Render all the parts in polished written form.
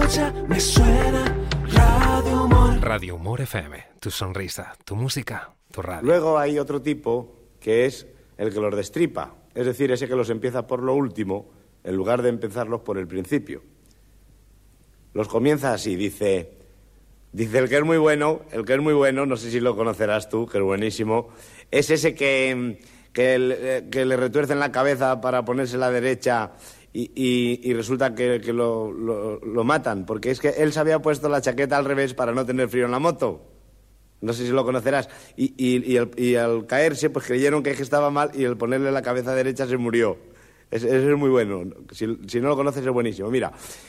escucha, me suena Radio Humor. Radio Humor FM, tu sonrisa, tu música, tu radio. Luego hay otro tipo que es el que los destripa, es decir, ese que los empieza por lo último en lugar de empezarlos por el principio. Los comienza así, dice el que es muy bueno, no sé si lo conocerás tú, que es buenísimo, es ese que le retuercen la cabeza para ponerse la derecha y resulta que lo matan, porque es que él se había puesto la chaqueta al revés para no tener frío en la moto. No sé si lo conocerás. Y al caerse, pues creyeron que estaba mal y al ponerle la cabeza derecha se murió. Ese es muy bueno. Si no lo conoces es buenísimo. Mira,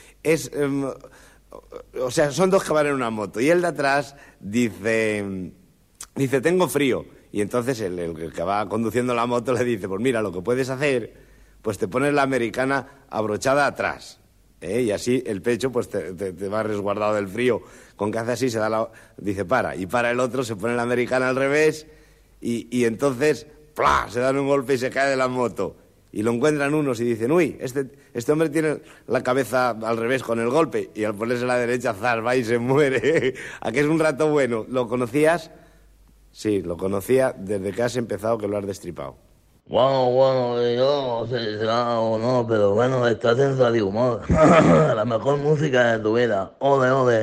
o sea, son dos que van en una moto y el de atrás dice, tengo frío. Y entonces el que va conduciendo la moto le dice, pues mira, lo que puedes hacer, pues te pones la americana abrochada atrás. Y así el pecho pues te va resguardado del frío. Con que hace así se da dice para. Y para el otro se pone la americana al revés y entonces ¡plá!, se dan un golpe y se cae de la moto. Y lo encuentran unos y dicen, uy, este hombre tiene la cabeza al revés con el golpe. Y al ponerse la derecha, zas, va y se muere. ¿A qué es un rato bueno? ¿Lo conocías? Sí, lo conocía desde que has empezado, que lo has destripado. Bueno, yo no sé si será o no, pero bueno, estás en Radio Humor. La mejor música de tu vida. Ole, ole.